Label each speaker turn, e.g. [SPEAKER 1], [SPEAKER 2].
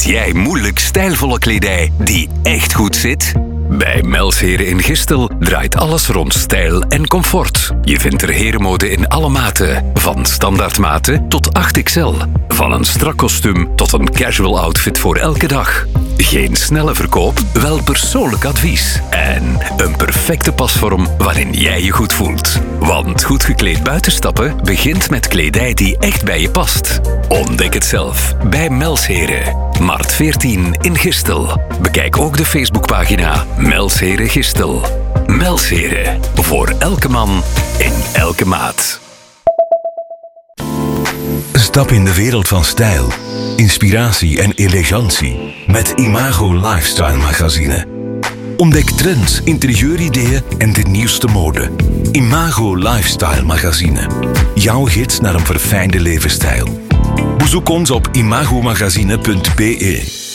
[SPEAKER 1] jij moeilijk stijlvolle kledij die echt goed zit? Bij Melsheren in Gistel draait alles rond stijl en comfort. Je vindt er herenmode in alle maten. Van standaardmaten tot 8XL. Van een strak kostuum tot een casual outfit voor elke dag. Geen snelle verkoop, wel persoonlijk advies. En een perfecte pasvorm waarin jij je goed voelt. Want goed gekleed buitenstappen begint met kledij die echt bij je past. Ontdek het zelf bij Melsheren. Markt 14 in Gistel. Bekijk ook de Facebookpagina Melsheren Gistel. Melsheren. Voor elke man in elke maat.
[SPEAKER 2] Stap in de wereld van stijl, inspiratie en elegantie met Imago Lifestyle Magazine. Ontdek trends, interieur-ideeën en de nieuwste mode. Imago Lifestyle Magazine. Jouw gids naar een verfijnde levensstijl. Bezoek ons op imagomagazine.be.